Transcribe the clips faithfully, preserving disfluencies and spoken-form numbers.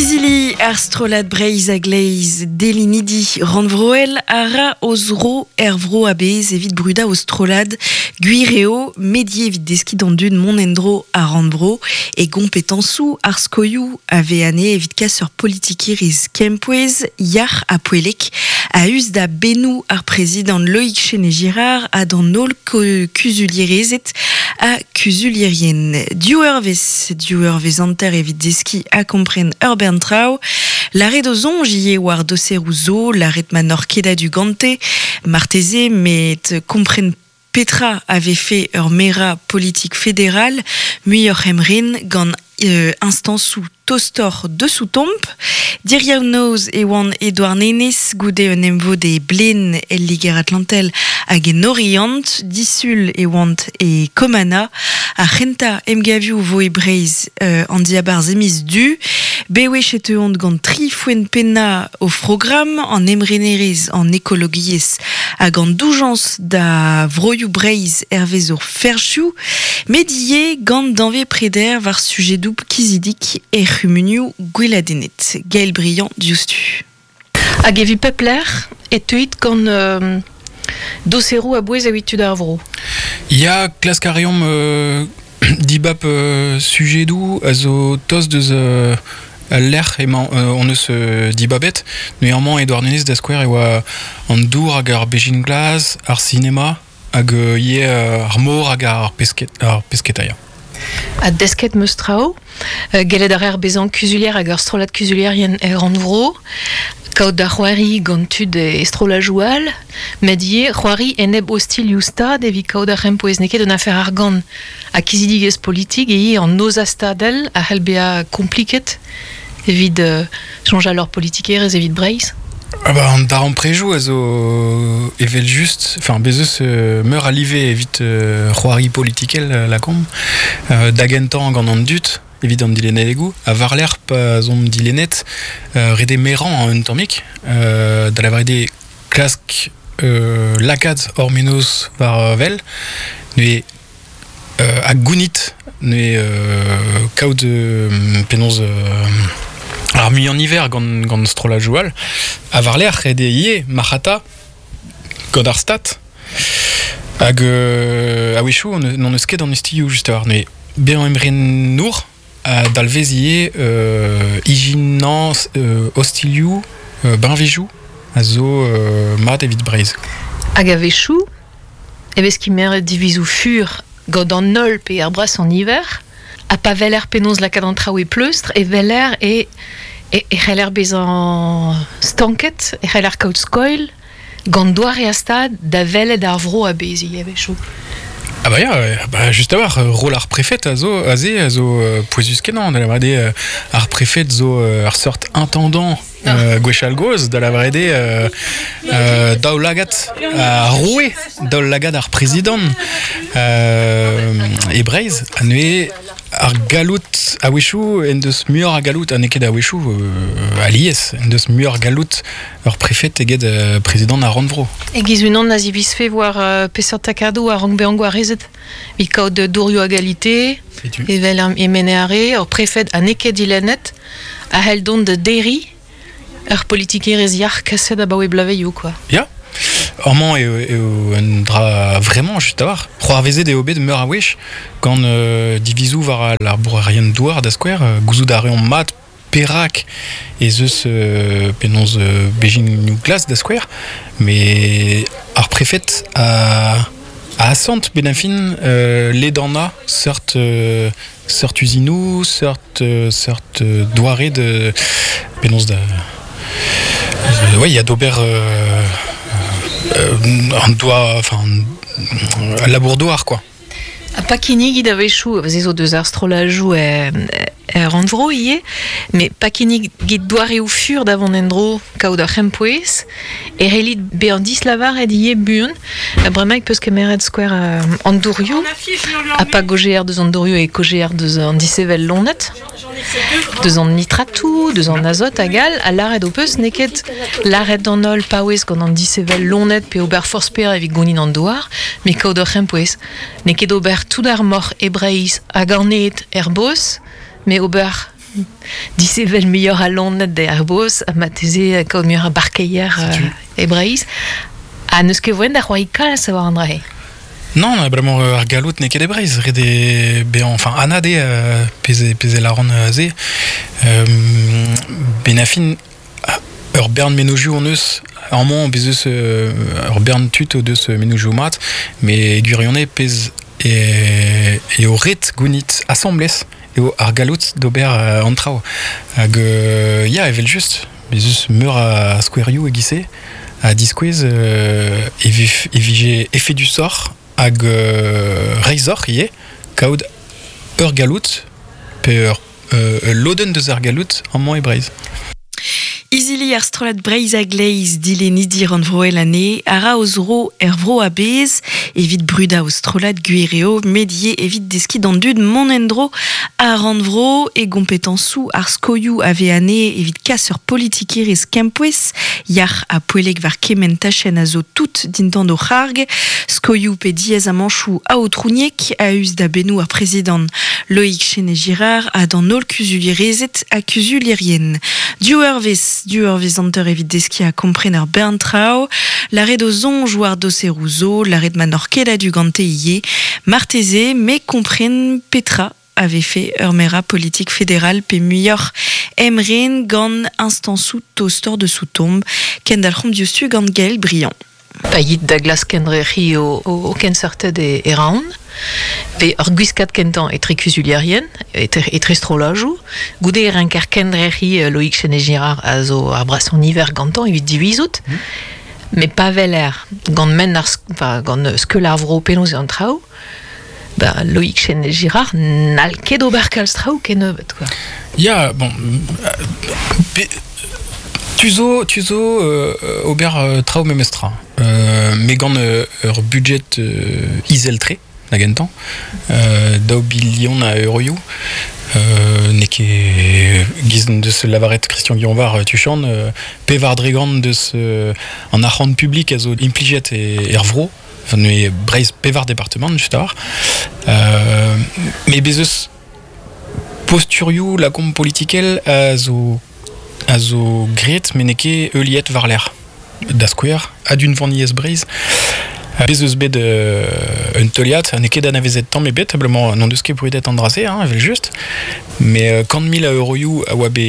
Kizili ar strolad breiz a gleiz delinidi randvroel ara ozro ervro abez evit bruda o strolad guireo medie evit deski dandun monendro a randvro e gompetansou ar skoiou ave ane evit kasser politikiriz kempouez yar a poelek a us da benou ar président Loïc Chenet-Girard a dan nol kuzulierezet a kuzulierien. Diouer vez, diouer vez anter evit deski a kompren Urban Trau, l'arrêt d'ozon j'y war doserou zo, l'arrêt manor keda du gante, marteze met kompren Petra avait fait ur mera politique fédérale, muior hemrin gant euh, instant sous tostor de sous tombe, diriau noz e wan Edouard Nénis goude un emvo de blen el liger atlantel hag en orient, disul e want e komana, a renta emgaviou vo e breiz euh, an diabar zemiz du, bewe chete hont gant tri fouen penna au program, an emrenerez an ekologiez hag an doujans da vroioù breiz hervez ur ferchou, medie gant danve preder var sujet double kizidik e rumuniou gweladenet. Gaël Briand, diustu. Hag evi pepler, et tuit gant euh, doserou a bouez avitud ar vro. Ya klaskariom euh, dibap euh, sujedou a zo tos deus euh, l'air emañ euh, on eus euh, dibabet, neuerman Edouard Nénis da skouer e oa an dour hag ar bejin glaz, ar cinema, hag euh, ye euh, ar mor hag ar pesket, ar pesketaia. A desket meus trao, euh, gelet ar er bezan kuzulier hag ar strolat kuzulier yen er an vro, kaout da c'hoari gant tud e strola joual, med ye c'hoari eneb hostil youstad evi kaout ar rempoez neket un afer ar gant a kizidigez politik e ye an noz astadel a helbea kompliket evit euh, chanja lor politikerez evit breiz. Ah bah, an dar an prejou a zo evel just, enfin bezeus euh, meur a live evit euh, c'hoari politikel euh, la komb, euh, dagentan gant an dut, evit an dilenet egou, a var l'air pa zon dilenet, euh, rede meran an un tammik, euh, da la vrede klask euh, lakad or menos var euh, vel, nue euh, a gounit, nue euh, kaout euh, penoz euh, ar mu en hiver gant, gant strola joual, a var l'air rede ie marata gant ar stat, hag euh, a wechou non eus ket an estiou just war, nue ben emren nour, a dalvez ie euh, ijinan euh, hostiliou euh, benvijou a zo euh, mat evit breiz. Hag a vechou, evez ki meret divizou fur gant an nol pe ar bras an hiver, a pa veler penoz lakad an traoù e pleustr, e veler e e, e c'heller bezan stanket, e c'heller kaout skoil, gant doar e astad da velet ar vro a bezi e vechou. Ah bah ya, bah just a war, rôle ar prefet a zo, a ze, a zo euh, poezus kenan, da la vrede euh, ar prefet zo euh, ar sort intendant euh, gwechal goz, da la vrede euh, euh, daou lagat a roue, daou lagat ar prezident euh, e breiz, a nue ar galout a wechou en deus muor a galout, an eket a wechou euh, a lies, en deus muor galout ur prefet eget euh, prezident a randvro. E giz unan na ziviz fe war uh, peseurt takado a rank beango a rezet. Vit kaout de dourio a galite, evel e mene are, ur prefet a neket dilenet, a hel don de deri, ur politikerez yar kaset a baoe blaveio, quoi. Ya, orman eo, eo un dra vraiment just a war. C'hoar vezet eo bet meur a wech, gant euh, divizou war ar bourarien douar da skouer, euh, gouzout a reon mat perak e zeus euh, penonz euh, bejin nou glas da skouer, me ar prefet a a asant ben fin euh, ledana seurt euh, seurt usinou, seurt euh, seurt euh, doare de penonz da euh, ouais, il y a d'ober euh, euh, un doigt, enfin un labourdoir quoi. A pakinig da vechou, vez zo deus ar strolajou e, e randvro ie, me pakinig git doare ou fur davon endro kaout ar c'hempoez, e relit be an dis lavar ed ie buon, a bremaik peus kemeret skouer uh, an dourioù, a pa goger deus an dourioù e koger deus an disevel lonet, deus an nitratou, deus an azot a gal, a laret o peus neket laret an ol paouez gant an disevel lonet pe ober forsper evit gounin an douar, me kaout ar c'hempoez, neket ober tout ar mor e breiz a garnet er bos, me ober Disevel meilleur à Londres d'Airbus, à Matese, comme meilleur barcaillère hébraïs. À ne ce que vous voyez d'Arwaïka, savoir André. Non, vraiment, Argalout n'est que des braises. Enfin, Anna de Pese la ronde azé. Benafin, Urbern Ménoju en eus. En moins, Bezus Urbern tut au deux Ménoju mat. Mais Gurionné pèse et au rit gunit assemblés. Et au Argalout d'Aubert Antrao. Hag, ya, evel juste. Bezus meur à Square U et Guissé. À Disquiz, et vigé effet du sort. Hag Reizor, y est, kaoud ur galout, per loden de zar galout en moins hebreiz. Izili ar strolat breiz a gleiz dile nidi ran vroel ane, ara ozro er vro a bez, evit bruda o strolat guireo, medie evit deski dan dud monendro a ran vro e gompetansou ar skoiou ave ane evit kasser politikir ez kempouez, yar a poeleg var kemen tachen a zo tout dindan do c'harg, skoiou pe diez a manchou a o trouniek, a eus da benou ar prezident Loïc Chenet Girard a dan nol kuzulirezet a kuzulirien. Du eurvez du urvizanter evit deski a komprener Berntrao, l'arrêt do zon jouar do serouzo, l'arrêt de manorkela du gante iye, marteze, mais comprenne Petra avait fait urmera politique fédérale pe muyor emren gant instansou tostor de sous-tombe, kendal rom diostu gant gael brillant. Paillit Douglas Kendrechi au au Kensorted et Eraun. Pe ur gwiskat kentan et trikusulierien et et trestrolajou. Goudé erenker Kendrechi Loïc Chenet Girard a zo ar brasson hiver gantan evit divizout. Mm. Mais pas veler gant men ar enfin gant skeul ar vro penaos an trao. Bah, Loïc Chenet Girard n'al ket ober kalstrao ken nevet quoi. Ya bon Tuzo, tuzo, euh, Aubert euh, trao memestra. Euh, mais gant euh, ur budget euh, iseltré, nagentan, euh, dao billion a euroyu, euh, ne ket gizn de ce lavaret Christian Guillonvar tuchan, euh, pevar dregant de ce en arrand public azo impliget et ervro, enfin ne breiz pevar département juste à euh, mais bezos posturiou la com politikel azo azo gret meneke euliet varler da square adun vannies breiz bezos bed un toliat neke da navezet temps mais betablement non de ce qui pourrait être andrasé hein avec juste mais quand mille euroyu a wabe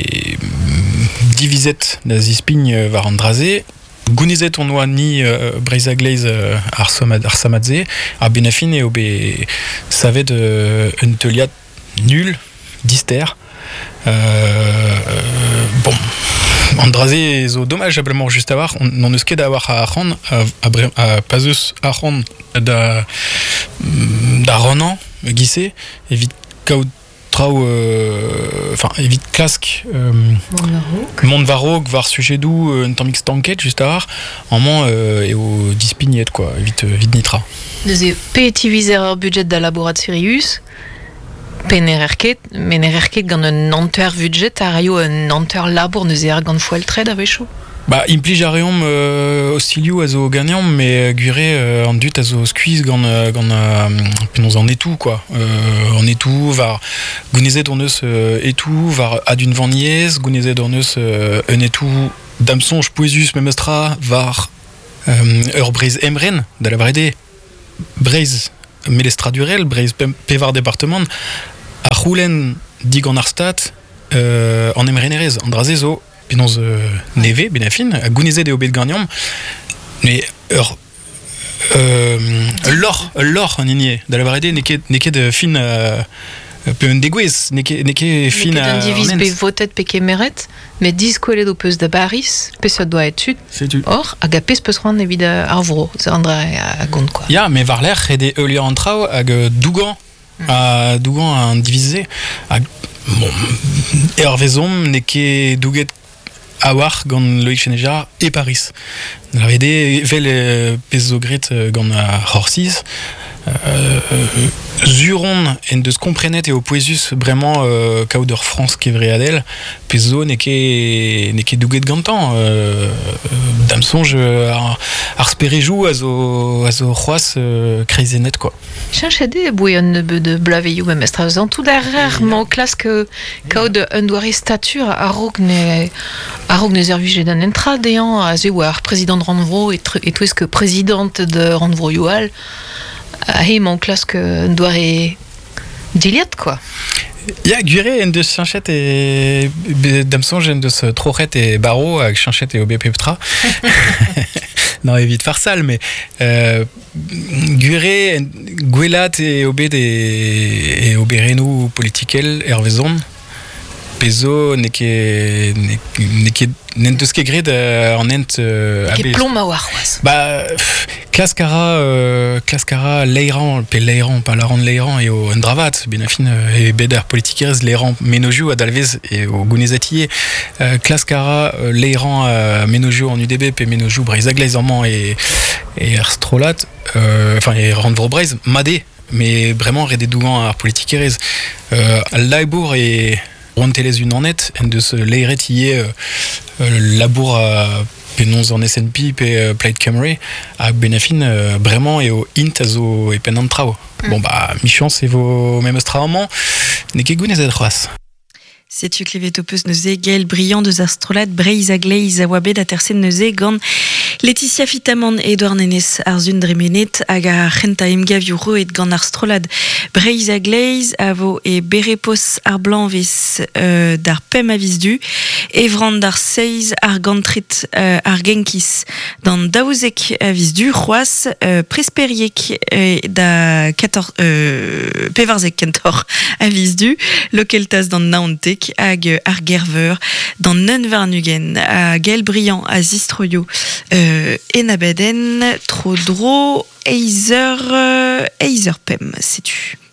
diviset da zispign var andrasé gounizet on oa ni euh, breiza gleiz euh, ar samadze ar benafin et obe savet de un toliat nul dister. Euh, euh, bon, Andrasé zo dommageablement juste avoir on ne sket d'avoir à Aran à à Pazus Aran da da Ronan Guissé évite Kaut trao enfin évite casque monde varog var sujet d'où un tamix tanket juste avoir en moins et au dispignet quoi évite vite nitra. Des petiviser budget de laborat Sirius. Penererket, menererket gant un anter budget a raio un anter labour ne zéar gant foel tred avec chaud. Bah implige a reom euh, ostilio a zo gagnant mais guré euh, en dut a zo squeeze gant gant euh, penons en etou quoi. Euh, en etou var gounezet on eus euh, etou var adun vanniez gounezet on eus euh, un etou damsonge poesus memestra var euh, ur breiz emren da la brede breiz Melestra Durel, Breiz Pevar département, à Roulen, dig en Arstat, euh, en Emrenerez, Andrasé zo, penons euh, neve, benafin, à Gounezet et Obed Gagnam, mais ur, euh, l'or, l'or en igné, de la Varede, n'est que de fin, euh, peu un degouez, n'est que fin à. N'est que divise pe votet pe kemeret, mais dix collègues au peus de Baris, pe ça doit être c'est tu. Or, agapé peut se rendre évidemment à Arvro, c'est André à Gond quoi. Ya, mais Varler et des Eulia en trao, ag Dougan, à Dougan à diviser, ag bon, Hervézom n'est que Douget Awar, gant Loïc Chenet Girard et Paris. La V D, vel pezogret gant a Horsis. Euh, Zuron en de comprenet et au poesus vraiment euh, Kauder France qui est vrai adel peso n'est que n'est que douget gantan euh, damsonge ar arspérejou azo azo roas crazy net quoi. Chanchede bouillon de blaveyou même estrazan tout rarement classe que Kauder un doire stature à rogne à rogne zervige d'un entradéant à zewar président de Randvro et et tout est-ce que présidente de Randvro Youal ah mon classe que doit est Gilliette quoi. Il y a Guré en de Chanchette et Damson en de ce Trochette et Barreau avec Chanchette et O B Peptra. Non, évite farsal mais euh, Guré, Guelat et O B et O B Renou politiquel Hervézon. Peso n'est que n'est que n'est de ce qui est gré en ent qui plomb ma war bah Clascara euh, Clascara Leiran pe Leiran pas la rendre Leiran et au Andravat Benafin et Beder politiquers Leiran Ménoju à Dalvez et au Gounezatier euh, Clascara euh, Leiran à Ménoju en U D B pe Ménoju Braisaglaise en Man et et Erstrolat enfin euh, et Randvro Braise Madé mais vraiment redé dougan à politiquers euh, Laibour et Ronteles une en net en de ce leiretier euh, euh, labour à penons en S N P et euh, Plaid Camry à Benafin euh, vraiment et au int azo et penantrao. Mm. Bon bah mi-chance et vos mêmes straments n'est que gounez adroas. C'est tu clivetopus neuze Gaël brillant de Zastrolat Breiz Agleiz Awabe d'Atersen neuze gant Laetitia Fitaman Edouard Nenes Arzun Dremenet Aga Renta Imgaviuro et gant Arstrolad Breiz Agleiz Avo et Berepos Arblanvis euh, d'Ar Pem Avisdu Evran d'Ar Seiz Argantrit euh, Argenkis dans Daouzek Avisdu Roas euh, Presperiek euh, da quatorze euh, Pevarzek Kentor Avisdu Lokeltas dans Naontek Hag Argerver dans Nunvarnugen à Gaël Brillant à Zistroyo euh, Enabaden Trodro Eiser euh, Eiser Pem, sais-tu?